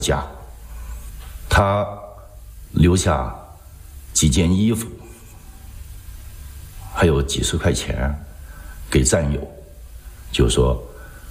家，他留下几件衣服，还有几十块钱给战友，就说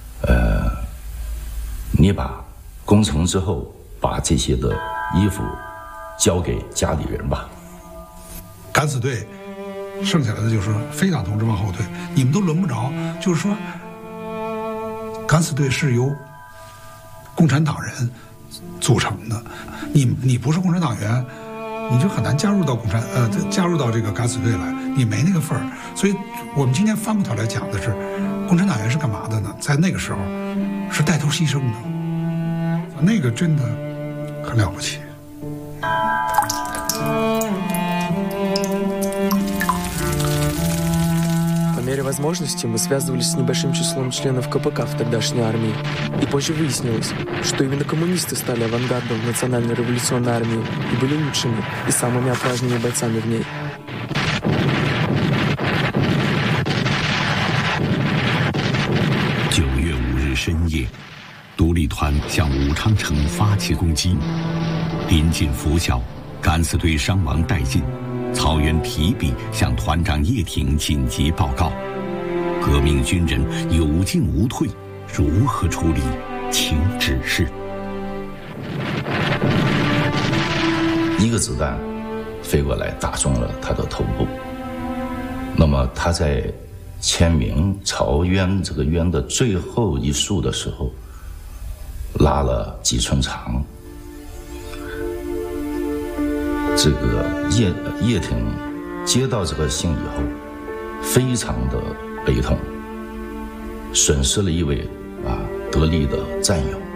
你把攻城之后把这些的衣服交给家里人吧。 敢死队剩下来的就是非党同志往后退，你们都轮不着。就是说，敢死队是由共产党人组成的，你不是共产党员，你就很难加入到加入到这个敢死队来，你没那个份儿。所以我们今天翻过头来讲的是，共产党员是干嘛的呢？在那个时候是带头牺牲的，那个真的很了不起。 По мере возможности мы связывались с небольшим числом членов КПК в тогдашней армии. И позже выяснилось, что именно коммунисты стали авангардом в национально-революционной армии и были лучшими и самыми отважными бойцами в ней. 9月5日深夜，独立团向武昌城发起攻击，临近拂晓，敢死队伤亡殆尽。曹原提笔向团长叶挺紧急报告：革命军人有进无退，如何处理？请指示。 一个子弹飞过来，打中了他的头部。那么他在签名曹渊这个渊的最后一竖的时候，拉了几寸长。这个叶挺接到这个信以后，非常的悲痛，损失了一位得力的战友。